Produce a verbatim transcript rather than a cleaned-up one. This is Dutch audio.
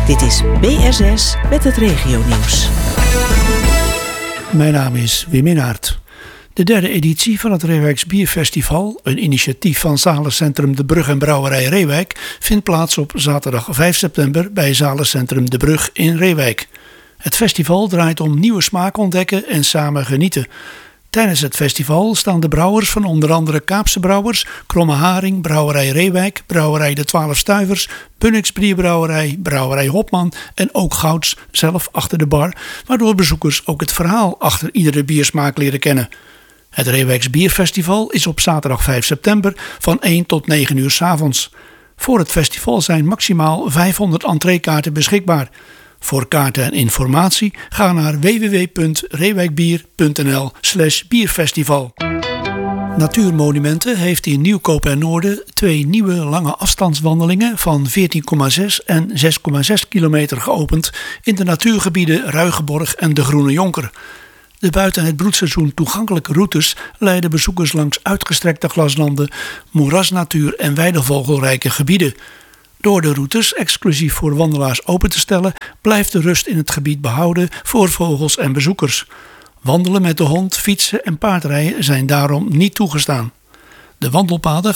Dit is B S S met het regionieuws. Mijn naam is Wim Inhaert. De derde editie van het Reewijks Bierfestival, een initiatief van Zalencentrum De Brug en Brouwerij Reewijk, vindt plaats op zaterdag vijf september bij Zalencentrum De Brug in Reewijk. Het festival draait om nieuwe smaak ontdekken en samen genieten. Tijdens het festival staan de brouwers van onder andere Kaapse Brouwers, Kromme Haring, Brouwerij Reewijk, Brouwerij De Twaalf Stuivers, Bunniks Bierbrouwerij, Brouwerij Hopman en ook Gouds zelf achter de bar, waardoor bezoekers ook het verhaal achter iedere biersmaak leren kennen. Het Reewijks Bierfestival is op zaterdag vijf september van één tot negen uur 's avonds. Voor het festival zijn maximaal vijfhonderd entreekaarten beschikbaar. Voor kaarten en informatie ga naar w w w punt reewijkbier punt n l slash bierfestival. Natuurmonumenten heeft in Nieuwkoop en Noorden twee nieuwe lange afstandswandelingen van veertien komma zes en zes komma zes kilometer geopend in de natuurgebieden Ruigeborg en de Groene Jonker. De buiten het broedseizoen toegankelijke routes leiden bezoekers langs uitgestrekte graslanden, moerasnatuur en weidevogelrijke gebieden. Door de routes exclusief voor wandelaars open te stellen, blijft de rust in het gebied behouden voor vogels en bezoekers. Wandelen met de hond, fietsen en paardrijden zijn daarom niet toegestaan. De wandelpaden